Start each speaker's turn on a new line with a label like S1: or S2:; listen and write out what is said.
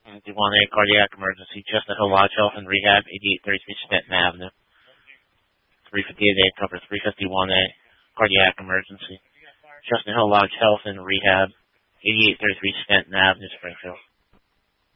S1: 51A cardiac emergency, Chestnut Hill Lodge Health and Rehab, 8833 Stanton Avenue. 358A cover 351A cardiac emergency, Chestnut Hill Lodge Health and Rehab, 8833 Stanton Avenue, Springfield.